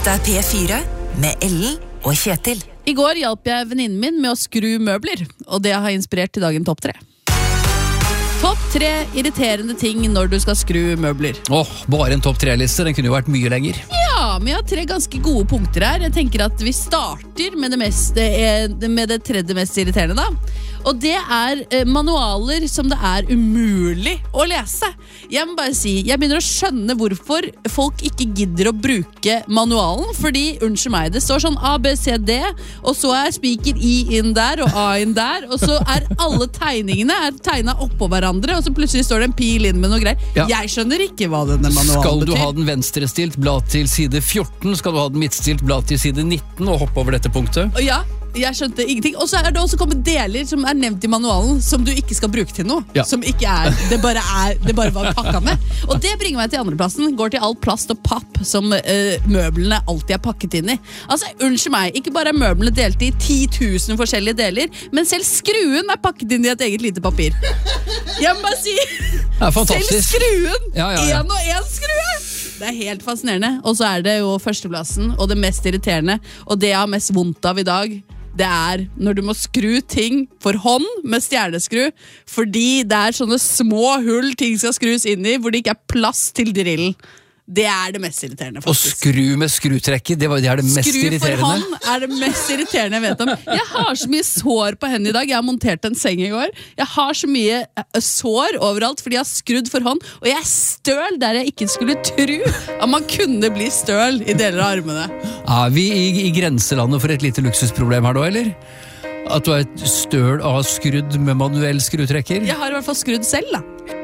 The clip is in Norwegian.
Dette er P4 med Ellen og Kjetil. I går hjalp jeg venninnen min med å skru møbler, og det har inspirert til dagen topp 3. Topp 3 irriterende ting når du skal skru møbler. Bare en topp 3-liste, den kunne jo vært mye lenger. Ja, men jeg har 3 ganske gode punkter her. Jeg tenker at vi starter med det tredje mest irriterende da. Og det er manualer som det er umulig å lese. Jeg må bare si, jeg begynner å skjønne hvorfor folk ikke gidder å bruke manualen, fordi, unnskyld meg, det står sånn A, B, C, D, og så er spiker I inn der, og A inn der, og så er alle tegningene tegnet oppå hverandre, og så plutselig står det en pil inn med noe greier. Ja. Jeg skjønner ikke hva denne manualen betyr. Skal du ha den venstrestilt blad til side 14, skal du ha den midtstilt blad til side 19, og hoppe over dette punktet? Ja, jeg skjønte ingenting. Og så er det også kommet deler som er nevnt i manualen som du ikke skal bruke til noe. Ja. Som ikke er, det bare var pakket med. Og det bringer meg til andreplassen. Går til all plast og papp som møblene alltid er pakket inn i. Altså, unnskyld meg, ikke bare er møblene delt i 10 000 forskjellige deler, men selv skruen er pakket inn i et eget lite papir. Jeg må bare si, selv skruen, en og en skrue! Det er helt fascinerende. Og så er det jo førsteplassen, og det mest irriterende, og det jeg har mest vondt av i dag, det er når du må skru ting for hånd med stjerneskru, fordi det er sånne små hull ting skal skrus inn i, hvor det ikke er plass til drillen. Det er det mest irriterende, faktisk. Og skru med skrutrekker, det er det mest irriterende. Skru for hånd er det mest irriterende jeg vet om. Jeg har så mye sår på hendene i dag. Jeg har montert en seng i går. Jeg har så mye sår overalt, fordi jeg har skrudd for hånd, og jeg er støl der jeg ikke skulle tro at man kunne bli støl i deler av armene. Er vi i grenselandet for et lite luksusproblem her da, eller? At du er støl av skrudd med manuell skrutrekker? Jeg har i hvert fall skrudd selv, da.